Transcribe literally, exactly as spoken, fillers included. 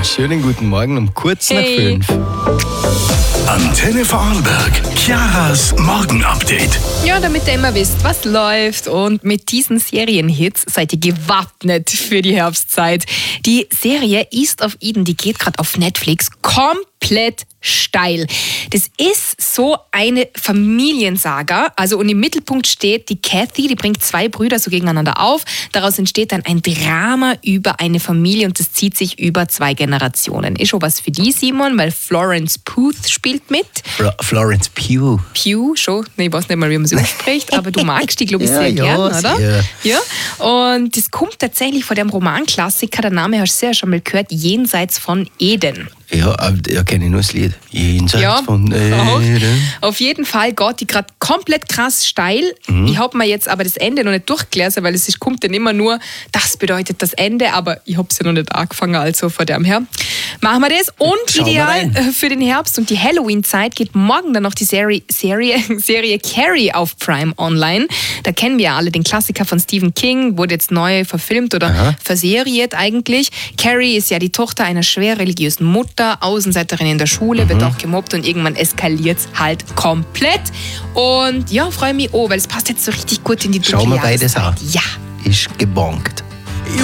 Einen schönen guten Morgen um kurz Hey. nach fünf. Antenne Vorarlberg, Chiaras Morgenupdate. Ja, damit ihr immer wisst, was läuft. Und mit diesen Serienhits seid ihr gewappnet für die Herbstzeit. Die Serie East of Eden, die geht gerade auf Netflix komplett steil. Das ist so eine Familiensaga. Also und im Mittelpunkt steht die Kathy, die bringt zwei Brüder so gegeneinander auf. Daraus entsteht dann ein Drama über eine Familie und das zieht sich über zwei Generationen. Ist schon was für die, Simon, weil Florence Pugh spielt mit. Fl- Florence Pugh. Pugh, schon. Nee, ich weiß nicht mal, wie man sie ausspricht, aber du magst die, glaube ich, Ja, sehr ja, gern, oder? sehr. Ja. Und das kommt tatsächlich von dem Romanklassiker, der Name hast du ja schon mal gehört, Jenseits von Eden. Ja, aber ja, kenne ich nur das Lied. Jenseits Ja, von auch. Eden. Auf jeden Fall geht die gerade komplett krass steil. Mhm. Ich habe mir jetzt aber das Ende noch nicht durchgelesen, weil es ist, kommt dann immer nur, das bedeutet das Ende, aber ich habe es ja noch nicht angefangen, also von dem her. Machen wir das. Und Schauen wir ideal rein. äh, für den Herbst und die Halloween-Zeit geht morgen dann noch die Serie, Serie, Serie Carrie auf Prime online. Da kennen wir ja alle den Klassiker von Stephen King, wurde jetzt neu verfilmt oder Aha. verseriert eigentlich. Carrie ist ja die Tochter einer schwer religiösen Mutter, Außenseiterin in der Schule, wird auch gemobbt und irgendwann eskaliert es halt komplett. Und ja, freue mich auch, weil es passt jetzt so richtig gut in die dunkle Schauen wir beides Jahreszeit. an. Ja. Ist gebongt.